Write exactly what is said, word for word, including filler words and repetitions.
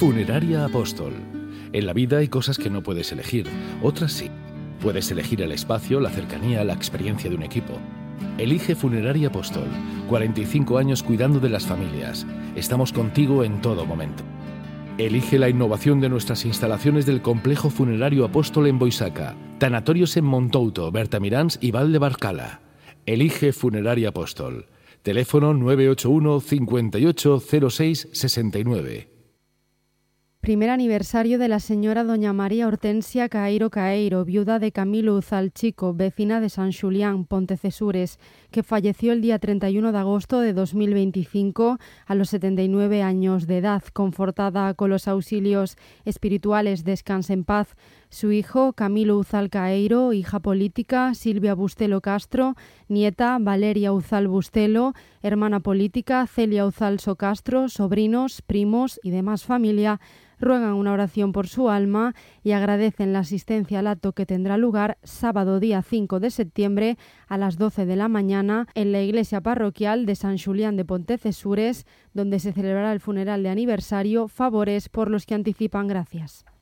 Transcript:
Funeraria Apóstol. En la vida hay cosas que no puedes elegir, otras sí. Puedes elegir el espacio, la cercanía, la experiencia de un equipo. Elige Funeraria Apóstol. cuarenta y cinco años cuidando de las familias. Estamos contigo en todo momento. Elige la innovación de nuestras instalaciones del Complejo Funerario Apóstol en Boisaca, tanatorios en Montouto, Bertamirans y Val de Barcala. Elige Funeraria Apóstol. Teléfono nueve ocho uno, cincuenta y ocho, cero seis, sesenta y nueve. Primer aniversario de la señora doña María Hortensia Caeiro Caeiro, viuda de Camilo Uzal Chico, vecina de San Xulián, Pontecesures, que falleció el día treinta y uno de agosto de dos mil veinticinco a los setenta y nueve años de edad. Confortada con los auxilios espirituales, descanse en paz. Su hijo, Camilo Uzal Caeiro, hija política, Silvia Bustelo Castro, nieta, Valeria Uzal Bustelo, hermana política, Celia Uzal Socastro, sobrinos, primos y demás familia, ruegan una oración por su alma y agradecen la asistencia al acto que tendrá lugar sábado día cinco de septiembre a las doce de la mañana en la iglesia parroquial de San Xulián de Pontecesures, donde se celebrará el funeral de aniversario. Favores por los que anticipan. Gracias.